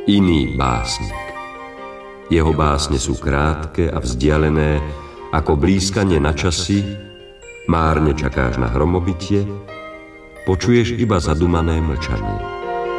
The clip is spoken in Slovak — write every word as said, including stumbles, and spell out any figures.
iný básnik. Jeho básne sú krátke a vzdialené, ako blízkanie na časy, márne čakáš na hromobitie, počuješ iba zadumané mlčanie.